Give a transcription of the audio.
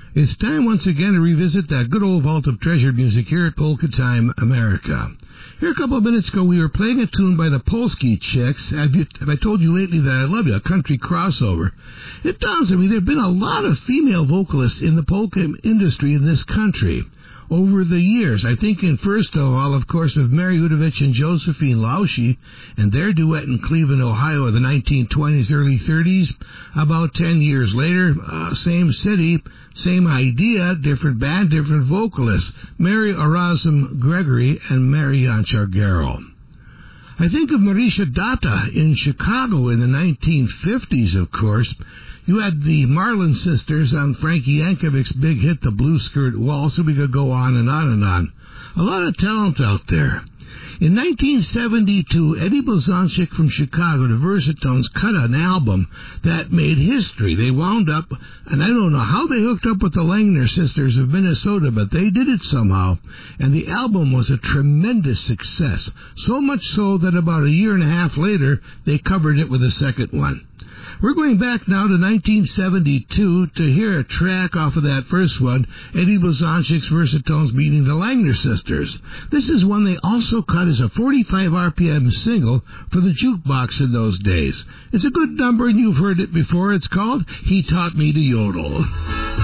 It's time once again to revisit that good old vault of treasured music here at Polka Time America. Here a couple of minutes ago, we were playing a tune by the Polski Chicks. Have I told you lately that I love you, a country crossover? It does. I mean, there have been a lot of female vocalists in the polka industry in this country over the years. I think in first of all, of course, of Mary Udovich and Josephine Laushi and their duet in Cleveland, Ohio in the 1920s, early 30s. About 10 years later, same city, same idea, different band, different vocalists. Mary Erasm Gregory and Mary Yanchar-Garrow. I think of Marisha Dutta in Chicago in the 1950s, of course. You had the Marlin Sisters on Frankie Yankovic's big hit, The Blue Skirt Waltz, so we could go on and on and on. A lot of talent out there. In 1972, Eddie Blazonczyk from Chicago, the Versatones, cut an album that made history. They wound up, and I don't know how they hooked up with the Langner Sisters of Minnesota, but they did it somehow, and the album was a tremendous success. So much so that about a year and a half later, they covered it with a second one. We're going back now to 1972 to hear a track off of that first one, Eddie Blazonczyk's Versatones meeting the Langner Sisters. This is one they also cut as a 45 RPM single for the jukebox in those days. It's a good number and you've heard it before. It's called He Taught Me to Yodel.